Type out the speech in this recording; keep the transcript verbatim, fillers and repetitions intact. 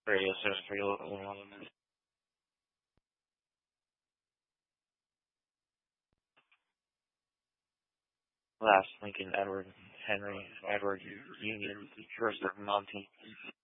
Radio service for your local one. Last Lincoln Edward Henry Edward Union first of Monty.